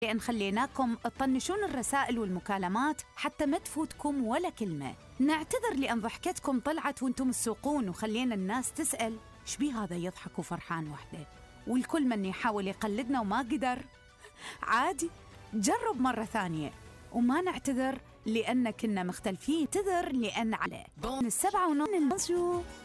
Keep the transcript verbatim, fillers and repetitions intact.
لأن خليناكم تطنشون الرسائل والمكالمات حتى ما تفوتكم ولا كلمة. نعتذر لأن ضحكتكم طلعت وانتم السوقون وخلينا الناس تسأل إيش بي هذا يضحك وفرحان وحده، والكل من يحاول يقلدنا وما قدر. عادي، جرب مرة ثانية. وما نعتذر لأن كنا مختلفين، نعتذر لأن عليه السبعة ونص.